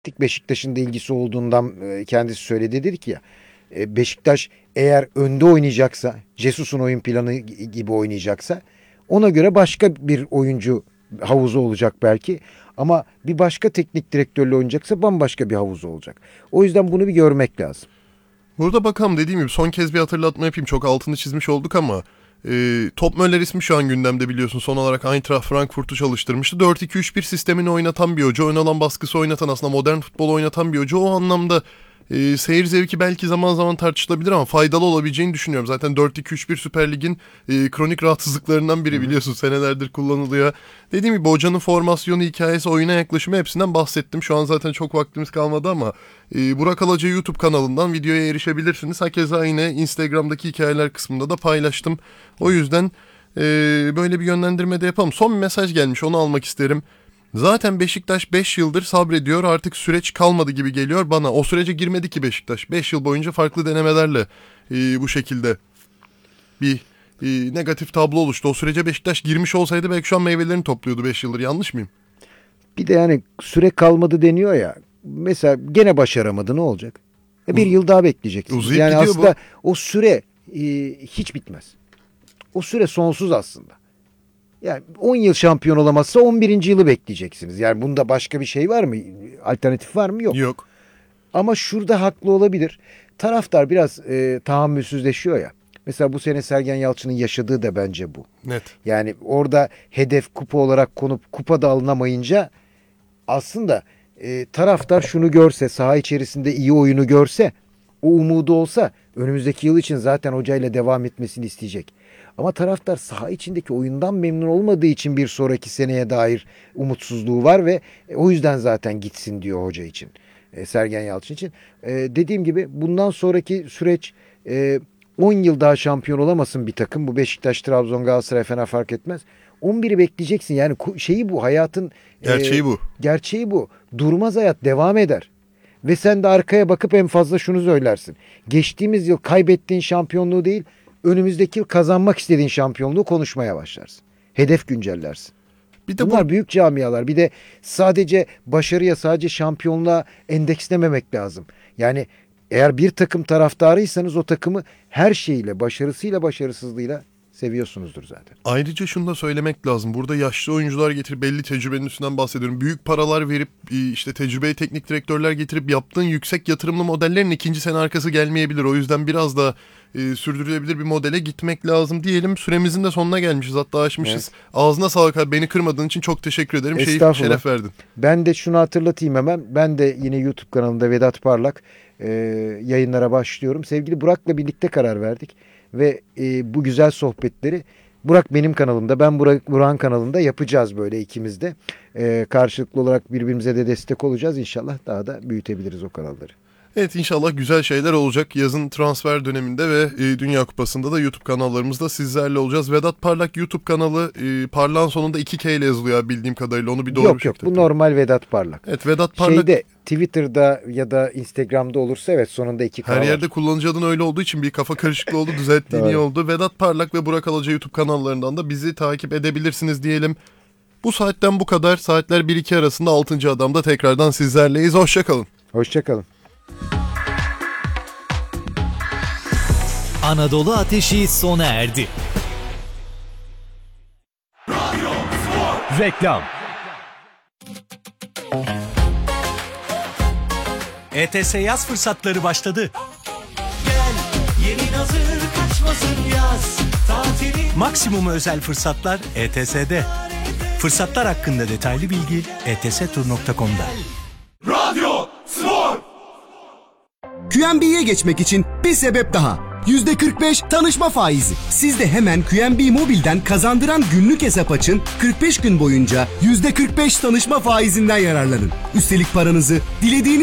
Beşiktaş'ın da ilgisi olduğundan kendisi söyledi, dedi ki ya Beşiktaş eğer önde oynayacaksa, Jesus'un oyun planı gibi oynayacaksa ona göre başka bir oyuncu havuzu olacak belki, ama bir başka teknik direktörle oynayacaksa bambaşka bir havuzu olacak. O yüzden bunu bir görmek lazım. Burada bakalım, dediğim gibi son kez bir hatırlatma yapayım. Çok altını çizmiş olduk ama Topmöller ismi şu an gündemde, biliyorsun. Son olarak Eintracht Frankfurt'u çalıştırmıştı. 4-2-3-1 sistemini oynatan bir hoca. Ön alan baskısı oynatan, aslında modern futbol oynatan bir hoca. O anlamda seyir zevki belki zaman zaman tartışılabilir ama faydalı olabileceğini düşünüyorum. Zaten 4-2-3-1 Süper Lig'in kronik rahatsızlıklarından biri, biliyorsun. Senelerdir kullanılıyor. Dediğim gibi hocanın formasyonu, hikayesi, oyuna yaklaşımı, hepsinden bahsettim. Şu an zaten çok vaktimiz kalmadı ama Burak Alaca YouTube kanalından videoya erişebilirsiniz. Hakeza yine Instagram'daki hikayeler kısmında da paylaştım. O yüzden böyle bir yönlendirme de yapalım. Son bir mesaj gelmiş, onu almak isterim. Zaten Beşiktaş 5 yıldır sabrediyor, artık süreç kalmadı gibi geliyor bana. O sürece girmedi ki Beşiktaş. 5 yıl boyunca farklı denemelerle bu şekilde bir negatif tablo oluştu. O sürece Beşiktaş girmiş olsaydı belki şu an meyvelerini topluyordu 5 yıldır. Yanlış mıyım? Bir de yani süre kalmadı deniyor ya. Mesela gene başaramadı, ne olacak? Bir yıl daha bekleyeceksiniz. Uzayıp yani gidiyor aslında o süre hiç bitmez. O süre sonsuz aslında. Yani 10 yıl şampiyon olamazsa 11. yılı bekleyeceksiniz. Yani bunda başka bir şey var mı? Alternatif var mı? Yok. Yok. Ama şurada haklı olabilir. Taraftar biraz tahammülsüzleşiyor ya. Mesela bu sene Sergen Yalçın'ın yaşadığı da bence bu. Net. Yani orada hedef kupa olarak konup kupa da alınamayınca aslında taraftar şunu görse, saha içerisinde iyi oyunu görse, o umudu olsa önümüzdeki yıl için zaten hocayla devam etmesini isteyecek. Ama taraftar saha içindeki oyundan memnun olmadığı için bir sonraki seneye dair umutsuzluğu var ve o yüzden zaten gitsin diyor hoca için. Sergen Yalçın için. Dediğim gibi bundan sonraki süreç 10 yıl daha şampiyon olamasın bir takım. Bu Beşiktaş, Trabzon, Galatasaray fena fark etmez. 11'i bekleyeceksin. Yani şeyi bu, hayatın Gerçeği bu. Gerçeği bu. Durmaz hayat, devam eder. Ve sen de arkaya bakıp en fazla şunu söylersin. Geçtiğimiz yıl kaybettiğin şampiyonluğu değil, önümüzdeki yıl kazanmak istediğin şampiyonluğu konuşmaya başlarsın. Hedef güncellersin. Bir de bunlar büyük camialar. Bir de sadece başarıya, sadece şampiyonluğa endekslememek lazım. Yani eğer bir takım taraftarıysanız o takımı her şeyiyle, başarısıyla, başarısızlığıyla seviyorsunuzdur zaten. Ayrıca şunu da söylemek lazım. Burada yaşlı oyuncular getirip, belli tecrübenin üstünden bahsediyorum. Büyük paralar verip işte tecrübeli teknik direktörler getirip yaptığın yüksek yatırımlı modellerin ikinci sene arkası gelmeyebilir. O yüzden biraz da sürdürülebilir bir modele gitmek lazım diyelim. Süremizin de sonuna gelmişiz, hatta aşmışız. Evet. Ağzına sağlık abi. Beni kırmadığın için çok teşekkür ederim. Şeref verdin. Ben de şunu hatırlatayım hemen. Ben de yine YouTube kanalında Vedat Parlak yayınlara başlıyorum. Sevgili Burak'la birlikte karar verdik. Ve bu güzel sohbetleri Burak benim kanalımda, ben Burak'ın kanalında yapacağız böyle ikimiz de. Karşılıklı olarak birbirimize de destek olacağız. İnşallah daha da büyütebiliriz o kanalları. Evet, inşallah güzel şeyler olacak. Yazın transfer döneminde ve Dünya Kupası'nda da YouTube kanallarımızda sizlerle olacağız. Vedat Parlak YouTube kanalı Parlak'ın sonunda 2K ile yazılıyor bildiğim kadarıyla. Onu bir doğru Yok bu normal Vedat Parlak. Evet, Vedat Parlak. Şeyde Twitter'da ya da Instagram'da olursa evet sonunda 2K her yerde kullanıcı adın öyle olduğu için bir kafa karışıklığı oldu. Düzelttiğin iyi oldu. Vedat Parlak ve Burak Alaca YouTube kanallarından da bizi takip edebilirsiniz diyelim. Bu saatten bu kadar. Saatler 1-2 arasında 6. Adam'da tekrardan sizlerleyiz. Hoşçakalın. Hoşçakalın. Anadolu Ateşi sona erdi. Reklam. ETS yaz fırsatları başladı. Gel, yeni hazır kaçmasın yaz tatili. Maksimum özel fırsatlar ETS'de. Fırsatlar hakkında detaylı bilgi etstur.com'da. Radyo Spor. QNB'ye geçmek için bir sebep daha. %45 tanışma faizi. Siz de hemen QNB Mobil'den kazandıran günlük hesap açın. 45 gün boyunca %45 tanışma faizinden yararlanın. Üstelik paranızı dilediğiniz